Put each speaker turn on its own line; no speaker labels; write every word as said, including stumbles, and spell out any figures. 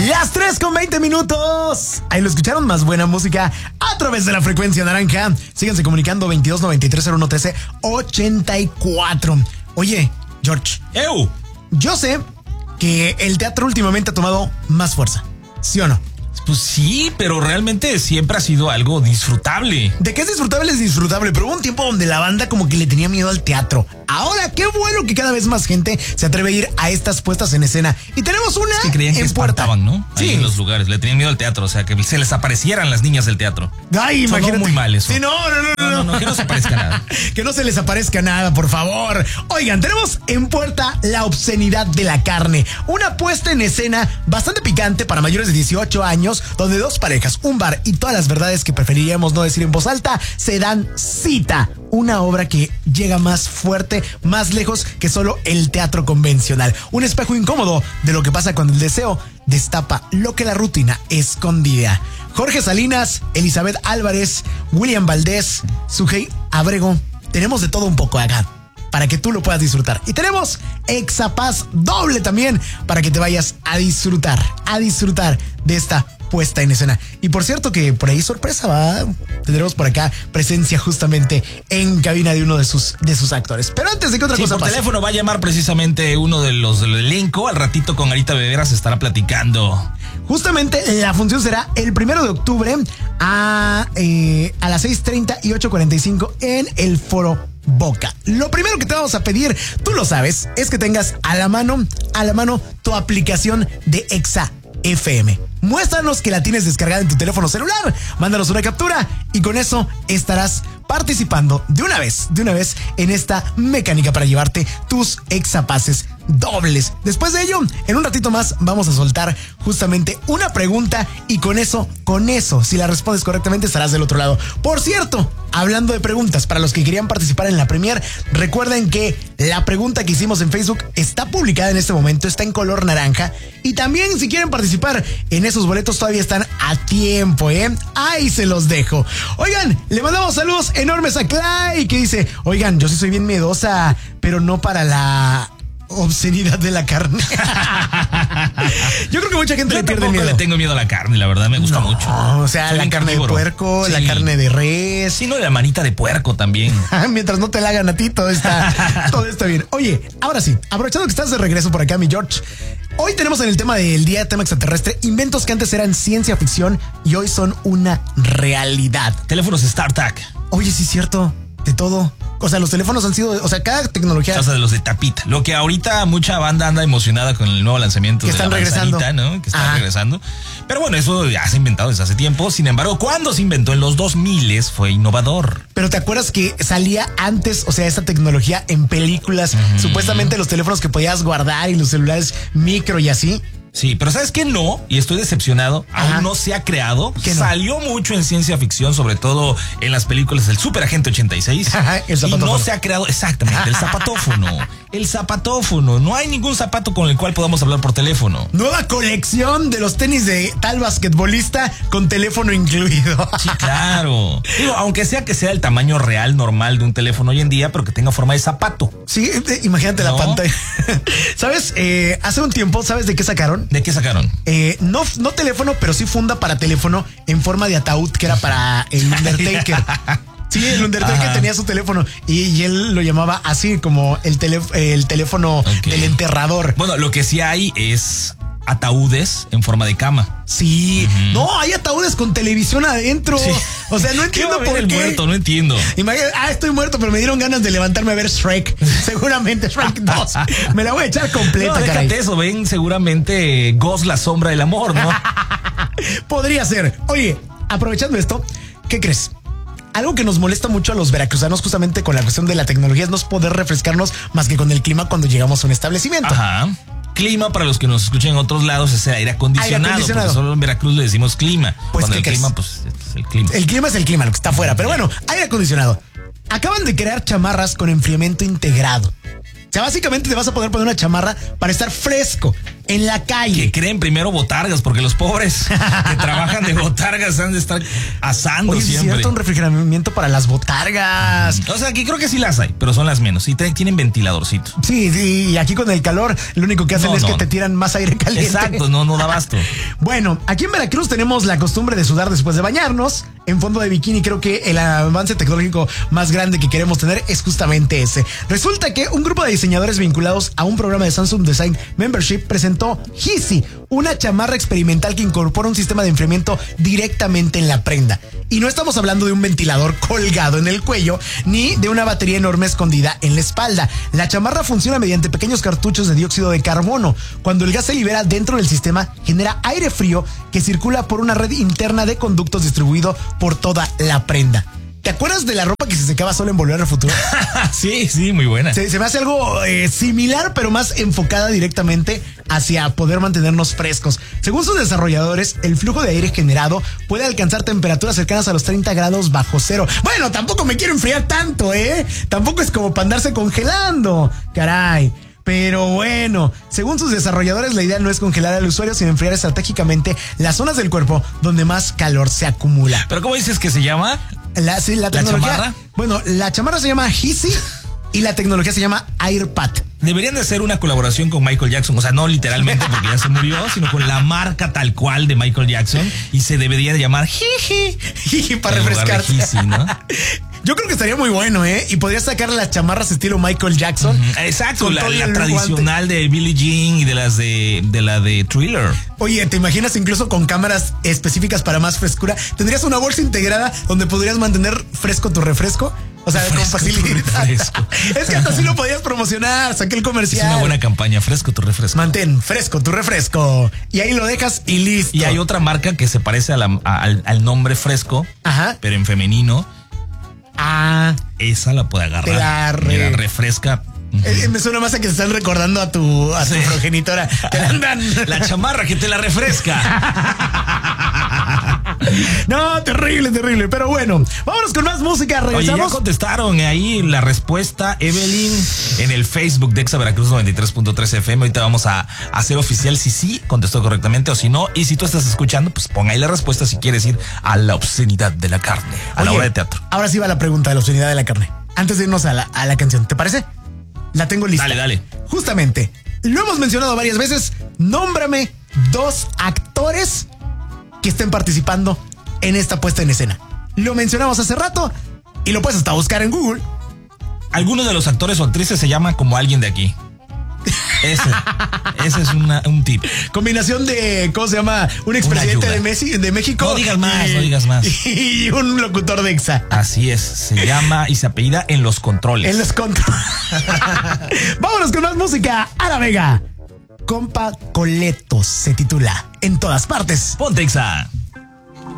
Las tres con veinte minutos. Ahí lo escucharon, más buena música a través de la frecuencia naranja. Síganse comunicando veintidós noventa y tres cero uno trece ochenta y cuatro. Oye, George.
¡Ew!
Yo sé que el teatro últimamente ha tomado más fuerza. ¿Sí o no?
Pues sí, pero realmente siempre ha sido algo disfrutable.
De que es disfrutable, es disfrutable, pero hubo un tiempo donde la banda como que le tenía miedo al teatro. Ahora, qué bueno que cada vez más gente se atreve a ir a estas puestas en escena. Y tenemos una
es que creían que
en puerta,
espantaban, ¿no? Ahí
sí.
En los lugares, le tenían miedo al teatro, o sea, que se les aparecieran las niñas del teatro.
Ay,
Sonó
imagínate.
muy mal eso.
Sí, no, no, no, no,
no, no, no, que no se aparezca nada.
Que no se les aparezca nada, por favor. Oigan, tenemos en puerta La obscenidad de la carne. Una puesta en escena bastante picante para mayores de dieciocho años, donde dos parejas, un bar y todas las verdades que preferiríamos no decir en voz alta se dan cita. Una obra que llega más fuerte, más lejos que solo el teatro convencional. Un espejo incómodo de lo que pasa cuando el deseo destapa lo que la rutina escondía. Jorge Salinas, Elizabeth Álvarez, William Valdés, Sujei Abrego. Tenemos de todo un poco acá para que tú lo puedas disfrutar. Y tenemos Exapaz doble también para que te vayas a disfrutar, a disfrutar de esta puesta en escena. Y por cierto que por ahí sorpresa va, tendremos por acá presencia justamente en cabina de uno de sus de sus actores. Pero antes de que otra
sí,
cosa
por
pase,
teléfono va a llamar precisamente uno de los del elenco. Al ratito con Arita Bebera se estará platicando.
Justamente la función será el primero de octubre a, eh, a las seis treinta y ocho cuarenta y cinco en el Foro Boca. Lo primero que te vamos a pedir, tú lo sabes, es que tengas a la mano, a la mano tu aplicación de Exa F M. Muéstranos que la tienes descargada en tu teléfono celular, mándanos una captura y con eso estarás participando de una vez, de una vez en esta mecánica para llevarte tus exapaces dobles. Después de ello, en un ratito más vamos a soltar justamente una pregunta y con eso, con eso, si la respondes correctamente estarás del otro lado. Por cierto, hablando de preguntas, para los que querían participar en la premier, recuerden que la pregunta que hicimos en Facebook está publicada en este momento, está en color naranja y también si quieren participar en esos boletos todavía están a tiempo, ¿eh? Ahí se los dejo. Oigan, le mandamos saludos enormes a Clay que dice, oigan, yo sí soy bien miedosa, pero no para la obscenidad de la carne. Yo creo que mucha gente
Yo
le pierde
tampoco
miedo.
le tengo miedo a la carne, la verdad, me gusta
no,
mucho.
O sea,
Soy
la
bien
carne
carnívoro.
de puerco,
Sí.
la carne de res.
Sí, no, la manita de puerco también.
Mientras no te la hagan a ti, todo está, todo está bien. Oye, ahora sí, aprovechando que estás de regreso por acá, mi George. Hoy tenemos en el tema del día, tema extraterrestre, inventos que antes eran ciencia ficción y hoy son una realidad.
Teléfonos StarTAC.
Oye, sí es cierto, de todo. O sea, los teléfonos han sido, o sea, cada tecnología.
O sea, de los de tapita. Lo que ahorita mucha banda anda emocionada con el nuevo lanzamiento
que
de
están
la
regresando,
manzanita, ¿no? Que están
Ajá.
regresando. Pero bueno, eso ya se ha inventado desde hace tiempo. Sin embargo, cuando se inventó en los dos mil fue innovador.
Pero ¿te acuerdas que salía antes, o sea, esta tecnología en películas? Mm. Supuestamente los teléfonos que podías guardar y los celulares micro y así.
Sí, pero ¿sabes qué? No, y estoy decepcionado,
Ajá.
aún no se ha creado.
¿Qué no?
Salió mucho en ciencia ficción, sobre todo en las películas del Super Agente ochenta y seis.
Ajá, el
y
zapatófono.
no se ha creado, exactamente, el zapatófono. El zapatófono. No hay ningún zapato con el cual podamos hablar por teléfono.
Nueva colección de los tenis de tal basquetbolista con teléfono incluido.
Sí, claro. Digo, aunque sea que sea el tamaño real, normal de un teléfono hoy en día, pero que tenga forma de zapato.
Sí, eh, imagínate
¿No?
la pantalla. ¿Sabes? Eh, hace un tiempo, ¿sabes de qué sacaron?
¿De qué sacaron?
Eh, no, no teléfono, pero sí funda para teléfono en forma de ataúd, que era para el Undertaker. Sí, el Undertaker
Ajá.
tenía su teléfono y, y él lo llamaba así, como el, tele, el teléfono
Okay.
del enterrador.
Bueno, lo que sí hay es ataúdes en forma de cama.
Sí, uh-huh. No, hay ataúdes con televisión adentro. Sí. O sea, no entiendo
¿Qué
por
el
qué.
muerto, no entiendo.
Imagínate, ah, estoy muerto, pero me dieron ganas de levantarme a ver Shrek. Seguramente Shrek dos. Me la voy a echar completa,
no,
caray.
déjate eso, ven seguramente Ghost, la sombra del amor, ¿no?
Podría ser. Oye, aprovechando esto, ¿qué crees? Algo que nos molesta mucho a los veracruzanos justamente con la cuestión de la tecnología es no poder refrescarnos más que con el clima cuando llegamos a un establecimiento.
Ajá. Clima, para los que nos escuchen en otros lados, es el aire acondicionado. Aire acondicionado. Porque solo en Veracruz le decimos clima.
Pues,
cuando
¿qué
el
crees?
clima, pues es el clima.
El clima es el clima, lo que está afuera. Pero bueno, aire acondicionado. Acaban de crear chamarras con enfriamiento integrado. O sea, básicamente te vas a poder poner una chamarra para estar fresco en la calle.
Que creen primero botargas, porque los pobres que trabajan de botargas han de estar asando
Oye,
siempre.
Es cierto, un refrigeramiento para las botargas.
O sea, que creo que sí las hay, pero son las menos. Y te- tienen ventiladorcitos.
Sí, sí, y aquí con el calor, lo único que hacen
No,
es
no,
que te
no.
tiran más aire caliente.
Exacto, no, no da abasto.
Bueno, aquí en Veracruz tenemos la costumbre de sudar después de bañarnos. En fondo de bikini, creo que el avance tecnológico más grande que queremos tener es justamente ese. Resulta que un grupo de diseñadores vinculados a un programa de Samsung Design Membership presentó Hisi, una chamarra experimental que incorpora un sistema de enfriamiento directamente en la prenda. Y no estamos hablando de un ventilador colgado en el cuello, ni de una batería enorme escondida en la espalda. La chamarra funciona mediante pequeños cartuchos de dióxido de carbono. Cuando el gas se libera dentro del sistema, genera aire frío que circula por una red interna de conductos distribuido por toda la prenda. ¿Te acuerdas de la ropa que se secaba solo en Volver al Futuro?
Sí, sí, muy buena.
Se, se me hace algo eh, similar, pero más enfocada directamente hacia poder mantenernos frescos. Según sus desarrolladores, el flujo de aire generado puede alcanzar temperaturas cercanas a los treinta grados bajo cero. Bueno, tampoco me quiero enfriar tanto, ¿eh? Tampoco es como para andarse congelando. Caray. Pero bueno, según sus desarrolladores, la idea no es congelar al usuario, sino enfriar estratégicamente las zonas del cuerpo donde más calor se acumula.
¿Pero cómo dices que se llama?
La, sí, la
¿La
tecnología.
chamarra?
Bueno, la chamarra se llama Hisi y la tecnología se llama AirPad.
Deberían de hacer una colaboración con Michael Jackson. O sea, no literalmente porque ya se murió, sino con la marca tal cual de Michael Jackson. Y se debería de llamar Jiji.
Jiji para
En lugar de
refrescarse.
Hisi, ¿no?
Yo creo que estaría muy bueno, ¿eh? Y podrías sacar las chamarras estilo Michael Jackson.
Exacto,
Con
la,
todo
la
el
tradicional de Billie Jean y de las de, de la de Thriller.
Oye, ¿te imaginas incluso con cámaras específicas para más frescura? ¿Tendrías una bolsa integrada donde podrías mantener fresco tu refresco? O sea, con
Fresco tu
facilidad.
refresco.
Es que hasta así lo podías promocionar. Saqué el
Es
comercial.
una buena campaña, fresco tu refresco.
Mantén fresco tu refresco. Y ahí lo dejas y listo.
Y hay otra marca que se parece a la- a- al, al nombre fresco,
Ajá.
pero en femenino.
Ah.
Esa la puede agarrar.
Te la re-
Mira, refresca.
Eh, me suena más a que te están recordando a tu, a tu
Sí.
progenitora. Te la andan.
La chamarra que te la refresca.
No, terrible, terrible. Pero bueno, vámonos con más música.
Oye, ya
Regresamos.
contestaron ahí la respuesta, Evelyn, en el Facebook de Exa Veracruz noventa y tres punto tres F M. Ahorita vamos a hacer oficial si sí contestó correctamente o si no. Y si tú estás escuchando, pues pon ahí la respuesta si quieres ir a la obscenidad de la carne, a la
Oye,
hora de teatro.
Ahora sí va la pregunta de la obscenidad de la carne. Antes de irnos a la, a la canción, ¿te parece? La tengo lista.
Dale, dale.
Justamente, lo hemos mencionado varias veces. Nómbrame dos actores que estén participando en esta puesta en escena. Lo mencionamos hace rato y lo puedes hasta buscar en Google.
Algunos de los actores o actrices se llaman como alguien de aquí. Ese, ese es una- un tip.
Combinación de, ¿cómo se llama? Un expresidente
ayuda.
de, Messi, de México.
No digas más,
y-
no digas más.
Y un locutor de Exa.
Así es, se llama y se apellida En los Controles.
En los controles. Vámonos con más música. A la Vega. Compa Coletos se titula En todas partes.
Ponte Exa.